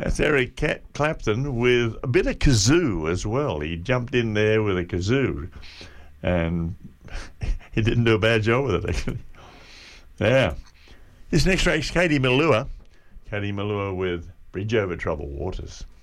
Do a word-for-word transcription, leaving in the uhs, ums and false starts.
That's Eric Cat- Clapton with a bit of kazoo as well. He jumped in there with a kazoo, and he didn't do a bad job with it, actually. Yeah. This next track's Katie Melua. Katie Melua with Bridge Over Troubled Waters.